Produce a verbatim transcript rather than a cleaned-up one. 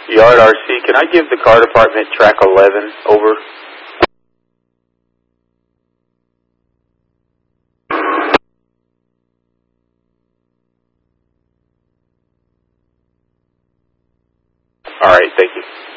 Yard R C, can I give the car department track eleven, over? All right, thank you.